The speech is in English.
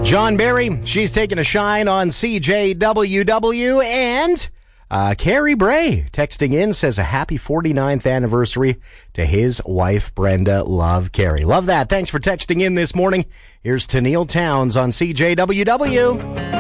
John Barry, she's taking a shine on CJWW, and Carrie Bray texting in says a happy 49th anniversary to his wife, Brenda. Love, Carrie. Love that. Thanks for texting in this morning. Here's Tennille Townes on CJWW.